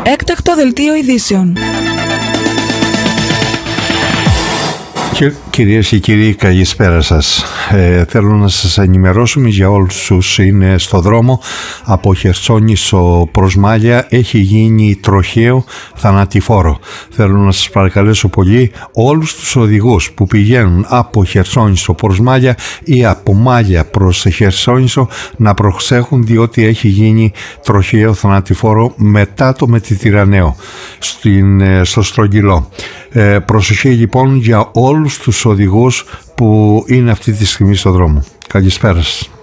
Έκτακτο δελτίο ειδήσεων. Κυρίες και κύριοι, καλησπέρα σας. Θέλω να σας ενημερώσουμε για όλους όσους είναι στο δρόμο από Χερσόνησο προς Μάλια. Έχει γίνει τροχαίο θανατηφόρο. Θέλω να σας παρακαλέσω πολύ όλους τους οδηγούς που πηγαίνουν από Χερσόνησο προς Μάλια ή από Μάλια προς Χερσόνησο να προσέχουν, διότι έχει γίνει τροχαίο θανατηφόρο μετά το Μετιτυραναίο στο Στρογγυλό. Προσοχή λοιπόν για όλους τους οδηγούς που είναι αυτή τη στιγμή στο δρόμο. Καλησπέρα σας.